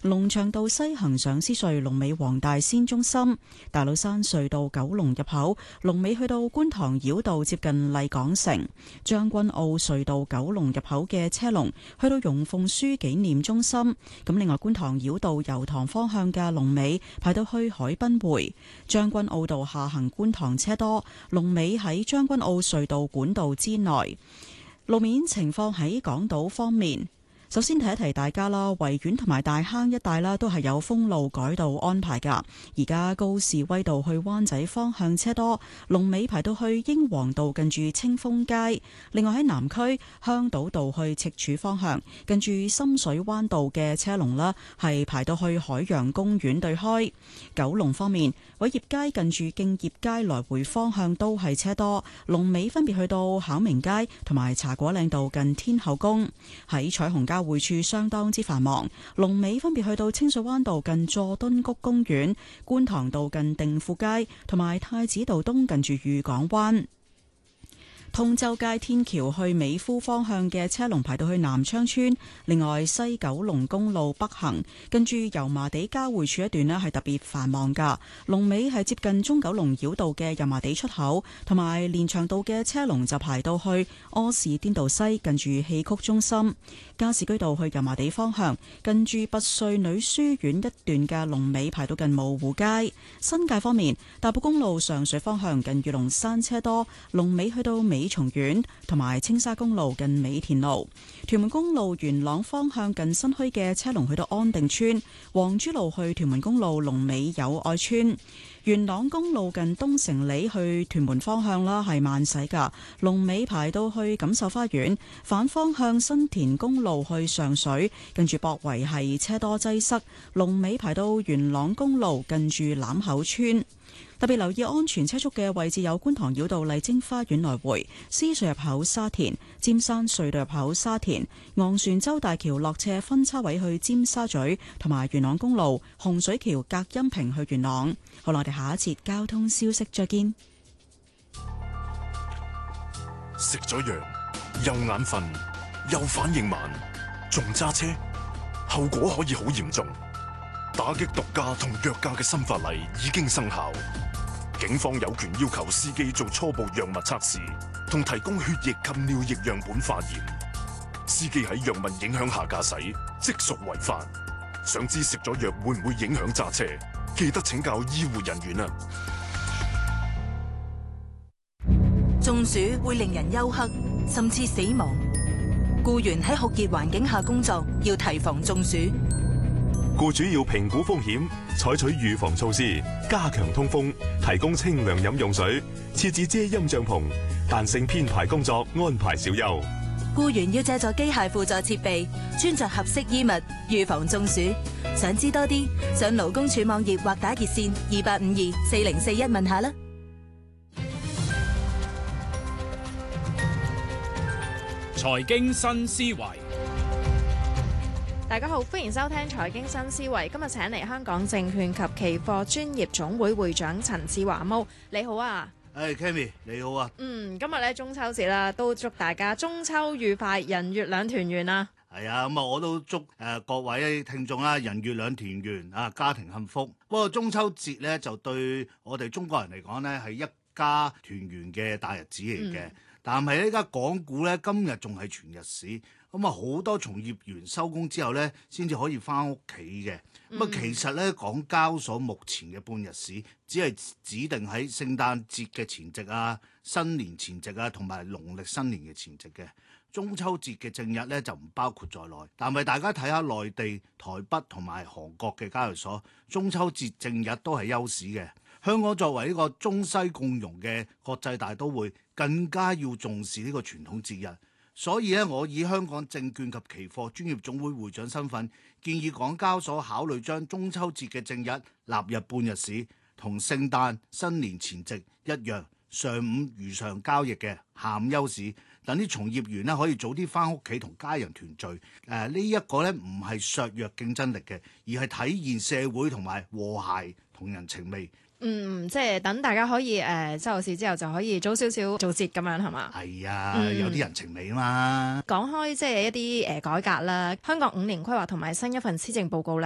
龍翔道西行上獅隧龍尾黃大仙中心，大老山隧道九龍入口龍尾去到觀塘繞道接近麗港城，將軍澳隧道九龍入口嘅車龍去到容鳳書紀念中心。咁另外觀塘繞道油塘方向嘅龍尾排到去海濱匯，將軍澳道下行觀塘車多，龍尾喺將軍澳隧道管道之內。路面情況喺港島方面。首先提一提大家啦，維園同埋大坑一帶啦，都係有封路改道安排噶。而家高士威道去灣仔方向車多，龍尾排到去英皇道近住清風街。另外喺南區香島道去赤柱方向，近住深水灣道嘅車龍啦，係排到去海洋公園對開。九龍方面，偉業街近住敬業街來回方向都係車多，龍尾分別去到巧明街同埋茶果嶺道近天后宮。喺彩虹交匯處相當之繁忙，龍尾分別去到清水灣道近佐敦谷公園、觀塘道近定富街同埋太子道東近住漁港灣。通州街天橋去美孚方向嘅車龍排到去南昌村，另外西九龍公路北行跟住油麻地交匯處一段呢係特別繁忙噶，龍尾係接近中九龍繞道嘅油麻地出口，同埋連翔道嘅車龍就排到去柯士甸道西近住戲曲中心。加士居道去油麻地方向近住拔萃女書院一段嘅龍尾排到近蕪湖街。新界方面，大埔公路上水方向近御龍山車多，龍尾去到美松苑，同埋青沙公路近美田路。屯門公路元朗方向近新墟嘅車龍去到安定村。黃珠路去屯門公路龍尾友愛村。元朗公路近東城里去屯門方向啦，係慢駛噶，龍尾排到去錦繡花園。反方向新田公路去上水，近住博圍係車多擠塞，龍尾排到元朗公路近住欖口村。特別留意安全車速嘅位置有觀塘繞道麗晶花園來回、獅隧入口沙田、尖山隧道入口沙田、昂船洲大橋落斜分叉位去尖沙咀，同埋元朗公路洪水橋隔音屏去元朗。好啦，我哋下一節交通消息再見。 食咗藥又眼瞓又反應慢，仲揸車，後果可以好嚴重。打擊毒駕同藥駕嘅新法例已經生效，警方有權要求司機做初步藥物測試，同提供血液及尿液樣本化驗。司機喺藥物影響下駕駛，即屬違法。想知食咗藥會唔會影響揸車？記得請教醫護人員啊！ 中暑會令人休克，甚至死亡。僱員喺酷熱環境下工作，要提防中暑。 僱主要評估風險，採取預防措施，加強通風，提供清涼飲用水，設置遮陰帳篷，彈性編排工作，安排小休。 僱員要借助機械輔助設備，穿着合適衣物，預防中暑。想知多啲，上勞工處網頁或打熱線28524041問下啦。 財經新思維， 大家好，歡迎收聽財經新思維。今日請嚟香港證券及期貨專業總會會長陳志華毛，你好啊。 Kami 你好啊。 今日咧中秋節啦，都祝大家中秋愉快，人月兩團圓啊。 係啊，咁啊我都祝各位聽眾啦，人月兩團圓啊，家庭幸福。不過中秋節咧就對我哋中國人嚟講咧係一家團圓嘅大日子嚟嘅。但係呢家港股咧今日仲係全日市，咁啊好多從業員收工之後咧先至可以翻屋企嘅。咁啊其實咧港交所目前嘅半日市只係指定喺聖誕節嘅前夕啊、新年前夕啊同埋農曆新年嘅前夕嘅。中秋節嘅正日咧就唔包括在內。但係大家睇下內地、台北同埋韓國嘅交易所，中秋節正日都係休市嘅。香港作為呢個中西共融嘅國際大都會，更加要重視呢個傳統節日。所以咧，我以香港證券及期貨專業總會會長身份，建議港交所考慮將中秋節嘅正日納入半日市，同聖誕、新年前夕一樣，上午如常交易嘅，下午休市，等啲從業員咧可以早啲翻屋企同家人團聚。呢一個咧唔係削弱競爭力嘅，而係體現社會同埋和諧同人情味。 即係等大家可以周後市之後就可以早少少做節咁樣係嘛？ 係啊，有啲人情味啊嘛。 講開即係一啲改革啦，香港5年規劃同埋新一份施政報告咧。